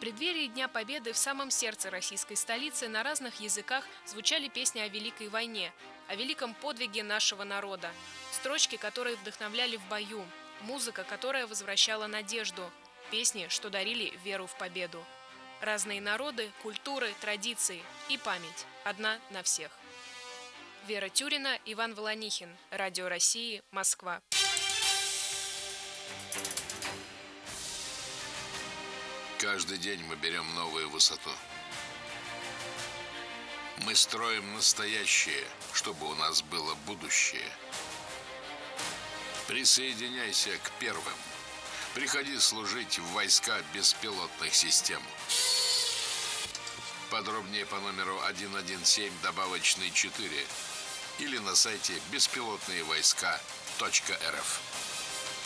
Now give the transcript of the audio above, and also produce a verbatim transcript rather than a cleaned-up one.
преддверии Дня Победы в самом сердце российской столицы на разных языках звучали песни о Великой войне, о великом подвиге нашего народа, строчки, которые вдохновляли в бою, музыка, которая возвращала надежду, песни, что дарили веру в победу. Разные народы, культуры, традиции и память. Одна на всех. Вера Тюрина, Иван Волонихин. Радио России, Москва. Каждый день мы берем новую высоту. Мы строим настоящее, чтобы у нас было будущее. Присоединяйся к первым. Приходи служить в войска беспилотных систем. Подробнее по номеру один один семь добавочный четыре или на сайте беспилотные войска точка эр эф.